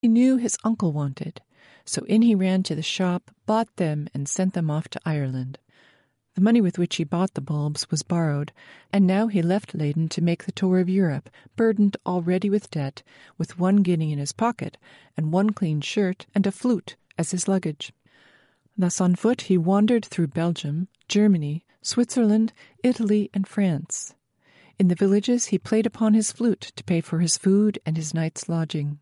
he knew his uncle wanted, so in he ran to the shop, bought them, and sent them off to Ireland. The money with which he bought the bulbs was borrowed, and now he left Leyden to make the tour of Europe, burdened already with debt, with 1 guinea in his pocket, and 1 clean shirt and a flute as his luggage. Thus on foot he wandered through Belgium, Germany, Switzerland, Italy, and France. In the villages he played upon his flute to pay for his food and his night's lodging.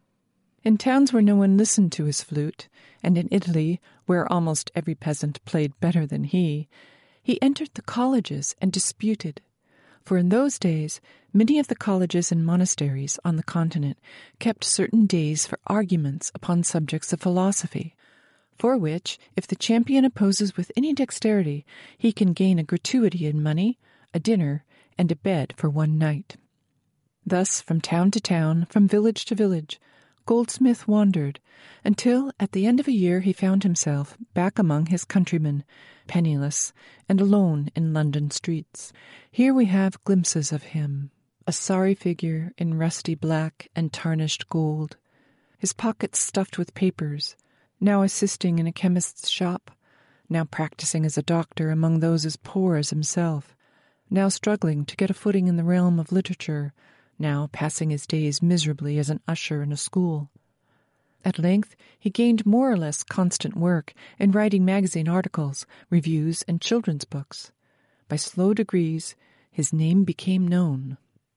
In towns where no one listened to his flute, and in Italy, where almost every peasant played better than he entered the colleges and disputed. For in those days, many of the colleges and monasteries on the continent kept certain days for arguments upon subjects of philosophy, for which, if the champion opposes with any dexterity, he can gain a gratuity in money, a dinner, and a bed for 1 night. Thus, from town to town, from village to village, Goldsmith wandered, until at the end of a year he found himself back among his countrymen, penniless and alone in London streets. Here we have glimpses of him, a sorry figure in rusty black and tarnished gold, his pockets stuffed with papers, now assisting in a chemist's shop, now practicing as a doctor among those as poor as himself, now struggling to get a footing in the realm of literature, now passing his days miserably as an usher in a school. At length he gained more or less constant work in writing magazine articles, reviews, and children's books. By slow degrees his name became known.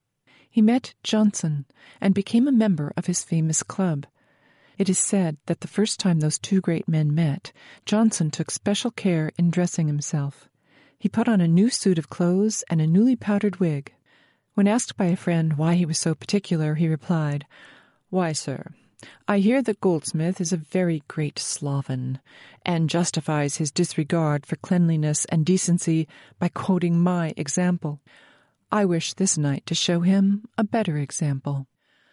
He met Johnson and became a member of his famous club. It is said that the first time those 2 great men met, Johnson took special care in dressing himself. He put on a new suit of clothes and a newly powdered wig. When asked by a friend why he was so particular, he replied, "Why, sir, I hear that Goldsmith is a very great sloven, and justifies his disregard for cleanliness and decency by quoting my example. I wish this night to show him a better example."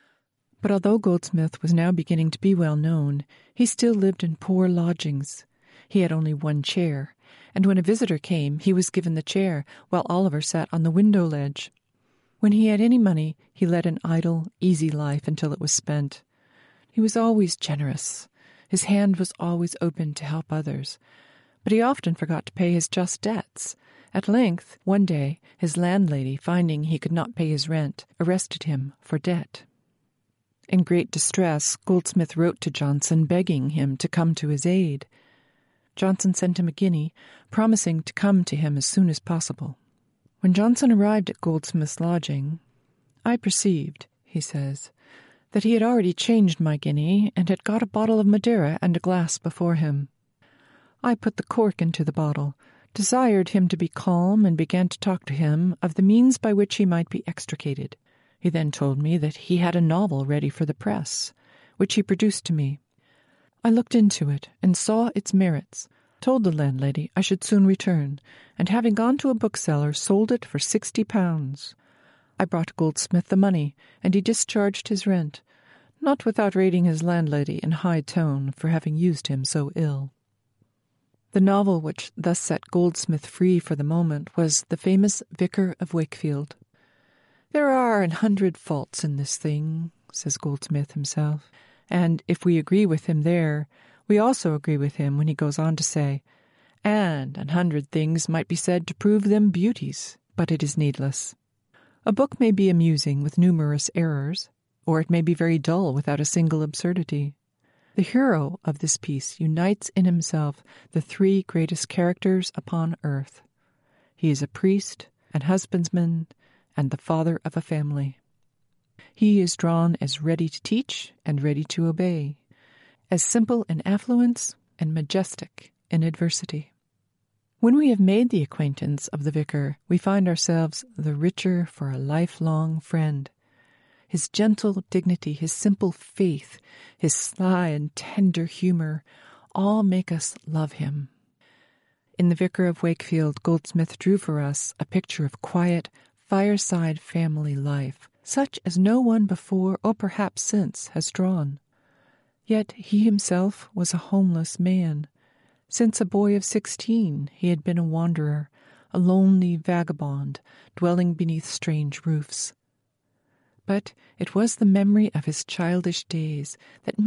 But although Goldsmith was now beginning to be well known, he still lived in poor lodgings. He had only 1 chair, and when a visitor came, he was given the chair, while Oliver sat on the window ledge. When he had any money, he led an idle, easy life until it was spent. He was always generous. His hand was always open to help others. But he often forgot to pay his just debts. At length, one day, his landlady, finding he could not pay his rent, arrested him for debt. In great distress, Goldsmith wrote to Johnson begging him to come to his aid. Johnson sent him a guinea, promising to come to him as soon as possible. When Johnson arrived at Goldsmith's lodging, "I perceived," he says, "that he had already changed my guinea and had got a bottle of Madeira and a glass before him. I put the cork into the bottle, desired him to be calm, and began to talk to him of the means by which he might be extricated. He then told me that he had a novel ready for the press, which he produced to me. I looked into it and saw its merits, told the landlady I should soon return, and having gone to a bookseller, sold it for £60. I brought Goldsmith the money, and he discharged his rent, not without rating his landlady in high tone for having used him so ill." The novel which thus set Goldsmith free for the moment was the famous Vicar of Wakefield. "There are 100 faults in this thing," says Goldsmith himself, and if we agree with him there, we also agree with him when he goes on to say, "And 100 things might be said to prove them beauties, but it is needless." A book may be amusing with numerous errors, or it may be very dull without a single absurdity. The hero of this piece unites in himself the 3 greatest characters upon earth. He is a priest, an husbandman, and the father of a family. He is drawn as ready to teach and ready to obey, as simple in affluence and majestic in adversity. When we have made the acquaintance of the vicar, we find ourselves the richer for a lifelong friend. His gentle dignity, his simple faith, his sly and tender humor, all make us love him. In The Vicar of Wakefield, Goldsmith drew for us a picture of quiet, fireside family life, such as no one before or perhaps since has drawn. Yet he himself was a homeless man. Since a boy of 16, he had been a wanderer, a lonely vagabond, dwelling beneath strange roofs. But it was the memory of his childish days that